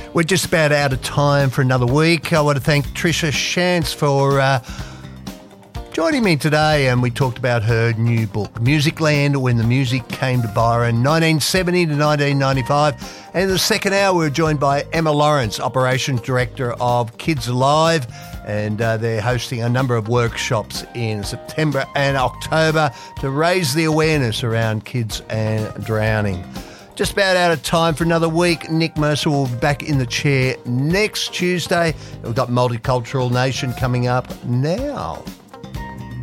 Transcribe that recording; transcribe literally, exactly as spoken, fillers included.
We're just about out of time for another week. I want to thank Tricia Shantz for uh, joining me today, and we talked about her new book, Musicland, When the Music Came to Byron, nineteen seventy to nineteen ninety-five. And in the second hour, we were joined by Emma Lawrence, Operations Director of Kids Alive, and uh, they're hosting a number of workshops in September and October to raise the awareness around kids and drowning. Just about out of time for another week. Nick Mercer will be back in the chair next Tuesday. We've got Multicultural Nation coming up now.